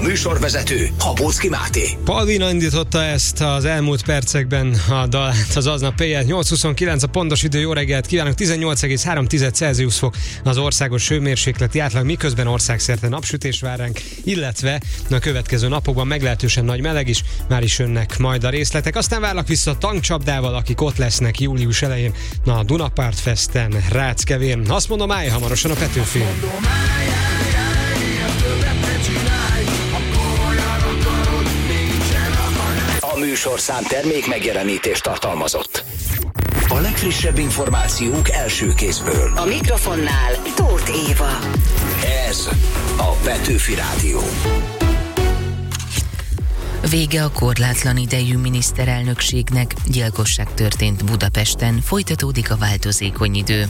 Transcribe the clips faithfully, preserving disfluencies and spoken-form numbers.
műsorvezető Habóczky Máté. Palvina indította ezt az elmúlt percekben a dalát, az aznap éjjel. nyolc huszonkilenc a pontos idő, jó reggelt kívánok. tizennyolc egész három Celsius fok az országos hőmérsékleti átlag, miközben országszerte napsütés vár ránk, illetve a következő napokban meglehetősen nagy meleg is, már is jönnek majd a részletek. Aztán várlak vissza a tankcsapdával, akik ott lesznek július elején a Dunapart Festen, Ráckevén. Azt mondom, állj hamarosan a Petőfin. A műsorszám termék megjelenítést tartalmazott. A legfrissebb információk első kézből. A mikrofonnál Tóth Éva. Ez a Petőfi Rádió. Vége a korlátlan idejű miniszterelnökségnek, gyilkosság történt Budapesten, folytatódik a változékony idő.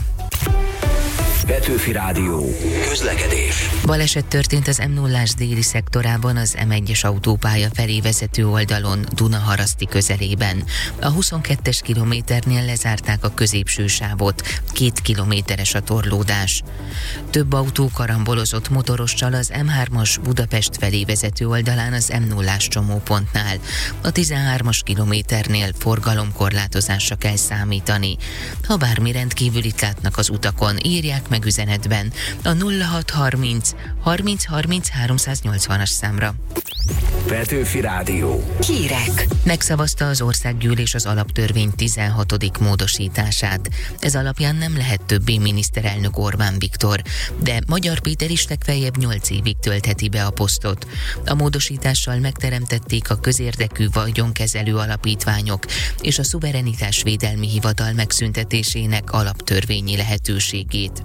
Petőfi Rádió. Közlekedés. Baleset történt az M nullás déli szektorában, az M egyes autópálya felé vezető oldalon, Dunaharaszti közelében. A huszonkettes kilométernél lezárták a középső sávot, két kilométeres a torlódás. Több autó karambolozott motorossal az M hármas Budapest felé vezető oldalán az M nullás csomópontnál. A tizenhármas kilométernél forgalomkorlátozásra kell számítani. Ha bármi rendkívülit látnak az utakon, írják meg üzenetben a nulla hat harminc harminc harminc háromszáznyolcvanas számra. Petőfi Rádió. Hírek. Megszavazta az országgyűlés az alaptörvény tizenhatodik módosítását. Ez alapján nem lehet többé miniszterelnök Orbán Viktor, de Magyar Péter is legfeljebb nyolc évig töltheti be a posztot. A módosítással megteremtették a közérdekű vagyonkezelő alapítványok és a szuverenitásvédelmi hivatal megszüntetésének alaptörvényi lehetőségét.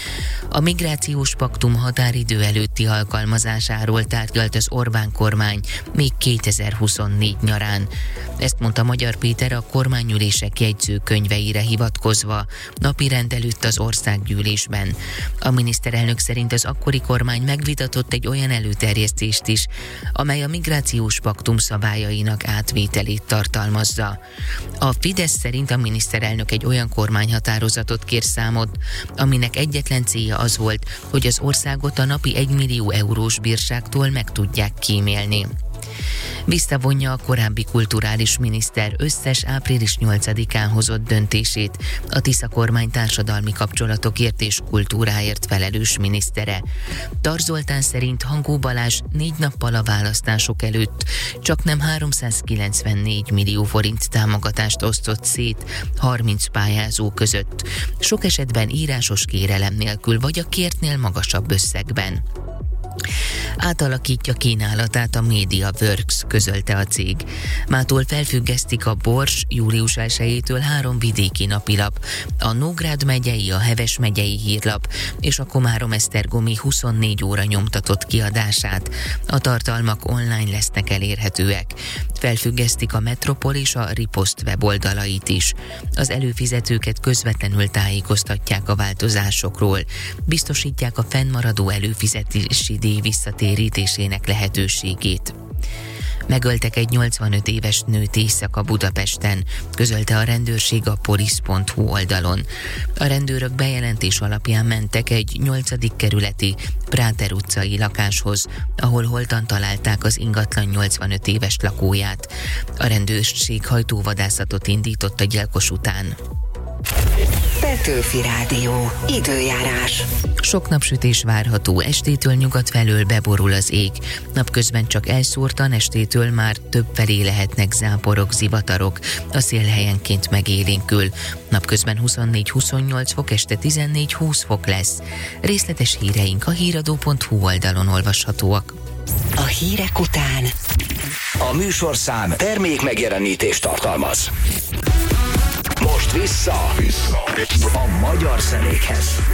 A migrációs paktum határidő előtti alkalmazásáról tárgyalt az Orbán kormány még kétezer-huszonnégy nyarán. Ezt mondta Magyar Péter a kormányülések jegyzőkönyveire hivatkozva napirend előtt az országgyűlésben. A miniszterelnök szerint az akkori kormány megvitatott egy olyan előterjesztést is, amely a migrációs paktum szabályainak átvételét tartalmazza. A Fidesz szerint a miniszterelnök egy olyan kormányhatározatot kér számot, aminek egyetlen célja az volt, hogy az országot a napi egymillió eurós bírságtól meg tudják kímélni. Visszavonja a korábbi kulturális miniszter összes április nyolcadikán hozott döntését, a Tisza kormány társadalmi kapcsolatokért és kultúráért felelős minisztere. Tar Zoltán szerint Hankó Balázs négy nappal a választások előtt csaknem háromszázkilencvennégy millió forint támogatást osztott szét harminc pályázó között, sok esetben írásos kérelem nélkül vagy a kértnél magasabb összegben. Átalakítja kínálatát a MediaWorks, közölte a cég. Mától felfüggesztik a Bors július elsejétől három vidéki napilap, a Nógrád megyei, a Heves megyei hírlap és a Komárom-Esztergomi huszonnégy óra nyomtatott kiadását. A tartalmak online lesznek elérhetőek. Felfüggesztik a Metropol és a Ripost weboldalait is. Az előfizetőket közvetlenül tájékoztatják a változásokról. Biztosítják a fennmaradó előfizetési díj visszatérítésének lehetőségét. Megöltek egy nyolcvanöt éves nőt éjszaka Budapesten, közölte a rendőrség a polisz pont hu oldalon. A rendőrök bejelentés alapján mentek egy nyolcadik kerületi Práter utcai lakáshoz, ahol holtan találták az ingatlan nyolcvanöt éves lakóját. A rendőrség hajtóvadászatot indított a gyilkos után. Petőfi Rádió. Időjárás. Sok napsütés várható, estétől nyugat felől beborul az ég. Napközben csak elszórtan, estétől már több felé lehetnek záporok, zivatarok, a szél helyenként megélénkül. Napközben huszonnégy-huszonnyolc fok, este tizennégy-húsz fok lesz. Részletes híreink a híradó pont hu oldalon olvashatóak. A hírek után A műsorszám termék megjelenítést tartalmaz. Most vissza, vissza a magyar zenékhez.